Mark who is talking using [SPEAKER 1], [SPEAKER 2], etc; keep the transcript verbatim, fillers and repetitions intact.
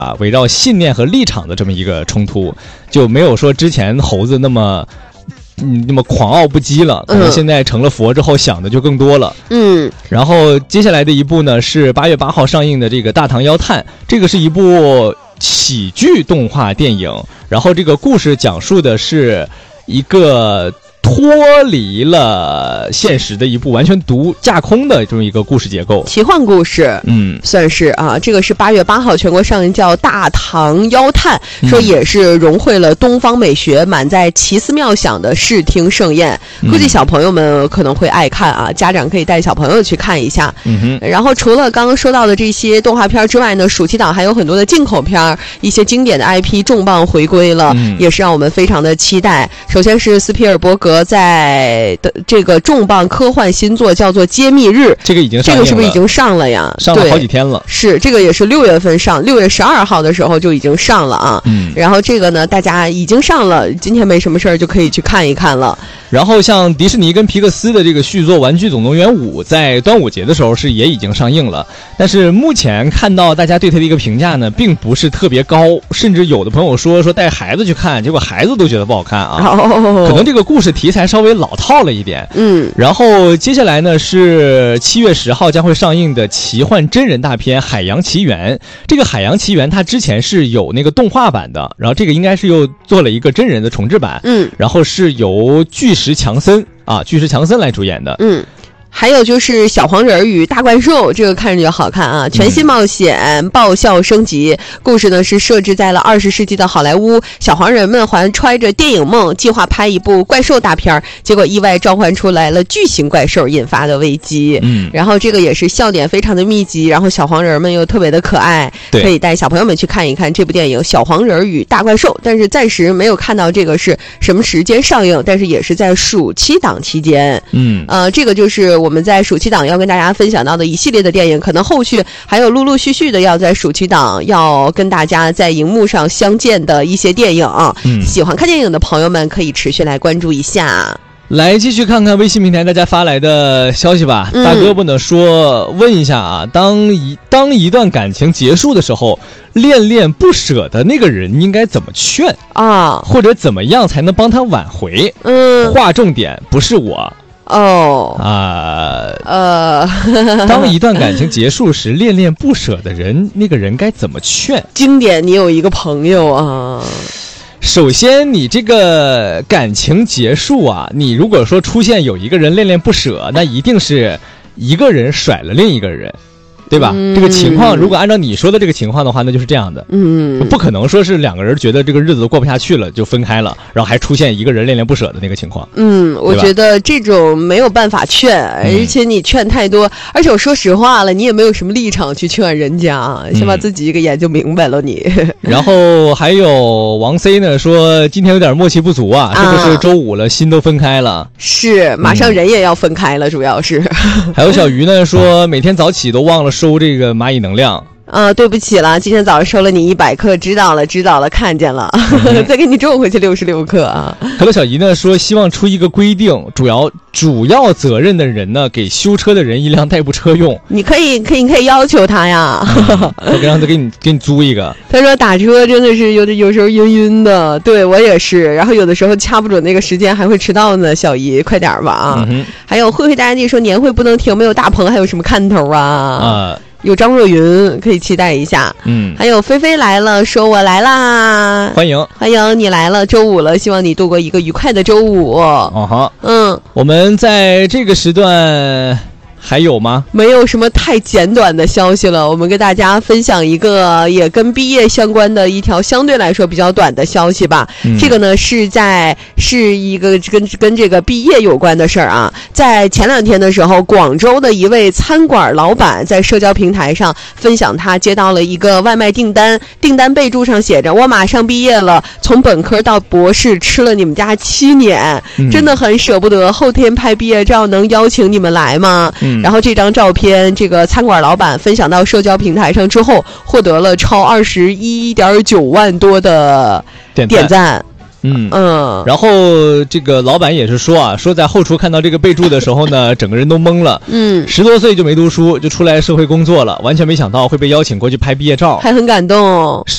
[SPEAKER 1] 啊，围绕信念和立场的这么一个冲突，就没有说之前猴子那么嗯那么狂傲不羁了，可能现在成了佛之后想的就更多了。
[SPEAKER 2] 嗯，
[SPEAKER 1] 然后接下来的一部呢是八月八号上映的这个《大唐妖探》，这个是一部喜剧动画电影，然后这个故事讲述的是一个脱离了现实的一部完全独架空的这么一个故事结构，
[SPEAKER 2] 奇幻故事，
[SPEAKER 1] 嗯，
[SPEAKER 2] 算是啊。这个是八月八号全国上映，叫《大唐妖探》，说也是融汇了东方美学，满载奇思妙想的视听盛宴。估计小朋友们可能会爱看啊，家长可以带小朋友去看一下。
[SPEAKER 1] 嗯哼。
[SPEAKER 2] 然后除了刚刚说到的这些动画片之外呢，暑期档还有很多的进口片，一些经典的 I P 重磅回归了，嗯、也是让我们非常的期待。首先是斯皮尔伯格在的这个重磅科幻新作叫做《揭秘日》，
[SPEAKER 1] 这个已经上映了，
[SPEAKER 2] 这个是不是已经上了呀？
[SPEAKER 1] 上了好几天了。
[SPEAKER 2] 是，这个也是六月份上，六月十二号的时候就已经上了啊。
[SPEAKER 1] 嗯，
[SPEAKER 2] 然后这个呢，大家已经上了，今天没什么事儿就可以去看一看了。
[SPEAKER 1] 然后像迪士尼跟皮克斯的这个续作《玩具总动员五》在端午节的时候是也已经上映了，但是目前看到大家对它的一个评价呢，并不是特别高，甚至有的朋友说说带孩子去看，结果孩子都觉得不好看啊。
[SPEAKER 2] 哦，
[SPEAKER 1] 可能这个故事题材稍微老套了一点。
[SPEAKER 2] 嗯，然
[SPEAKER 1] 后接下来呢是七月十号将会上映的奇幻真人大片《海洋奇缘》。这个《海洋奇缘》它之前是有那个动画版的，然后这个应该是又做了一个真人的重制版。
[SPEAKER 2] 嗯，
[SPEAKER 1] 然后是由巨石强森啊，巨石强森来主演的。
[SPEAKER 2] 嗯。还有就是小黄人与大怪兽，这个看着就好看啊！全新冒险，爆笑升级。故事呢是设置在了二十世纪的好莱坞，小黄人们还揣着电影梦，计划拍一部怪兽大片，结果意外召唤出来了巨型怪兽，引发的危机。
[SPEAKER 1] 嗯，
[SPEAKER 2] 然后这个也是笑点非常的密集，然后小黄人们又特别的可爱，可以带小朋友们去看一看这部电影《小黄人与大怪兽》。但是暂时没有看到这个是什么时间上映，但是也是在暑期档期间。
[SPEAKER 1] 嗯，
[SPEAKER 2] 呃，这个就是我们在暑期档要跟大家分享到的一系列的电影，可能后续还有陆陆续续的要在暑期档要跟大家在荧幕上相见的一些电影啊。嗯，喜欢看电影的朋友们可以持续来关注一下。
[SPEAKER 1] 来继续看看微信平台大家发来的消息吧。嗯、大哥不能说问一下啊，当一当一段感情结束的时候，恋恋不舍的那个人应该怎么劝
[SPEAKER 2] 啊？
[SPEAKER 1] 或者怎么样才能帮他挽回？
[SPEAKER 2] 嗯，
[SPEAKER 1] 划重点，不是我。
[SPEAKER 2] 哦
[SPEAKER 1] 啊
[SPEAKER 2] 呃，
[SPEAKER 1] 当一段感情结束时，恋恋不舍的人，那个人该怎么劝？
[SPEAKER 2] 经典，你有一个朋友啊。
[SPEAKER 1] 首先，你这个感情结束啊，你如果说出现有一个人恋恋不舍，那一定是一个人甩了另一个人。对吧、嗯、这个情况如果按照你说的这个情况的话，那就是这样的。
[SPEAKER 2] 嗯，
[SPEAKER 1] 不可能说是两个人觉得这个日子过不下去了就分开了，然后还出现一个人恋恋不舍的那个情况。
[SPEAKER 2] 嗯，我觉得这种没有办法劝，而且你劝太多、嗯、而且我说实话了，你也没有什么立场去劝人家，先把自己一个研究明白了你、嗯、
[SPEAKER 1] 然后还有王 C 呢说今天有点默契不足啊，是不是周五了、啊、心都分开了？
[SPEAKER 2] 是，马上人也要分开了、嗯、主要是
[SPEAKER 1] 还有小鱼呢说每天早起都忘了收这个蚂蚁能量。
[SPEAKER 2] 啊，对不起了，今天早上收了你一百克，知道了，知道了，看见了，嗯、再给你种回去六十六克啊。
[SPEAKER 1] 可乐小姨呢说，希望出一个规定，主要主要责任的人呢，给修车的人一辆代步车用。
[SPEAKER 2] 你可以，可以，可以要求他呀，
[SPEAKER 1] 嗯、让他给你给你租一个。
[SPEAKER 2] 他说打车真的是有的，有时候晕晕的，对我也是，然后有的时候掐不准那个时间，还会迟到呢。小姨，快点吧啊！
[SPEAKER 1] 嗯、
[SPEAKER 2] 还有慧慧大姐说年会不能停，没有大鹏还有什么看头啊？
[SPEAKER 1] 啊。
[SPEAKER 2] 有张若昀，可以期待一下。
[SPEAKER 1] 嗯，
[SPEAKER 2] 还有菲菲来了，说我来啦，
[SPEAKER 1] 欢迎
[SPEAKER 2] 欢迎你来了，周五了，希望你度过一个愉快的周五。
[SPEAKER 1] 哦哈，
[SPEAKER 2] 嗯，
[SPEAKER 1] 我们在这个时段还有吗？
[SPEAKER 2] 没有什么太简短的消息了，我们跟大家分享一个也跟毕业相关的一条相对来说比较短的消息吧。嗯、这个呢是在是一个跟跟这个毕业有关的事儿啊。在前两天的时候，广州的一位餐馆老板在社交平台上分享他接到了一个外卖订单，订单备注上写着我马上毕业了，从本科到博士吃了你们家七年，
[SPEAKER 1] 嗯、
[SPEAKER 2] 真的很舍不得，后天拍毕业照能邀请你们来吗？
[SPEAKER 1] 嗯
[SPEAKER 2] 然后这张照片，这个餐馆老板分享到社交平台上之后，获得了超二十一点九万多的点赞。
[SPEAKER 1] 点赞嗯
[SPEAKER 2] 嗯，
[SPEAKER 1] 然后这个老板也是说啊，说在后厨看到这个备注的时候呢，整个人都懵了。
[SPEAKER 2] 嗯，
[SPEAKER 1] 十多岁就没读书，就出来社会工作了，完全没想到会被邀请过去拍毕业照，
[SPEAKER 2] 还很感动。